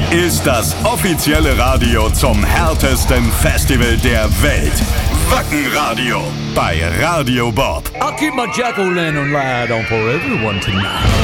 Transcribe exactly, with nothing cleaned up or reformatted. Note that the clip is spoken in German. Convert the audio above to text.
ist das offizielle Radio zum härtesten Festival der Welt. Wacken Radio bei Radio Bob. I'll keep my jack-o'-lantern light on for everyone tonight.